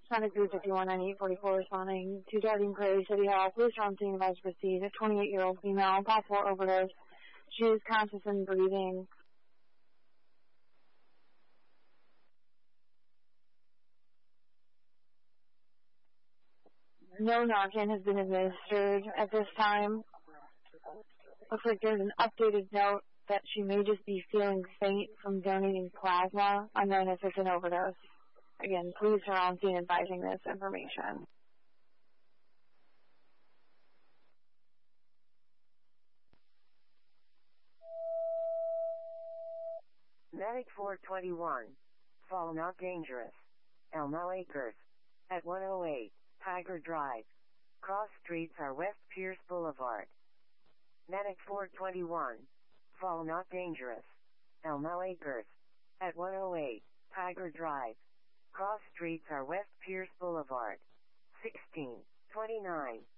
Sonic 351 and 844 responding to Darting Prairie City Hall. Police are on scene advised to proceed. A 28-year-old female, possible overdose. She is conscious and breathing. No Narcan has been administered at this time. Looks like there's an updated note that she may just be feeling faint from donating plasma, and then if it's an overdose. Again, police are on scene advising this information. Medic 421. Fall not dangerous. Elmo Acres. At 108, Tiger Drive. Cross streets are West Pierce Boulevard. Medic 421. Fall not dangerous. Elmo Acres. At 108, Tiger Drive. Cross streets are West Pierce Boulevard. 1629.